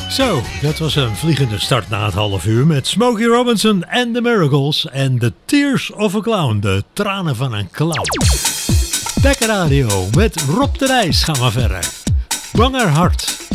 Zo, dat was een vliegende start na het half uur met Smokey Robinson en The Miracles en The Tears of a Clown, de tranen van een clown. Dekker Radio met Rob de Nijs gaan we verder. Banger hart.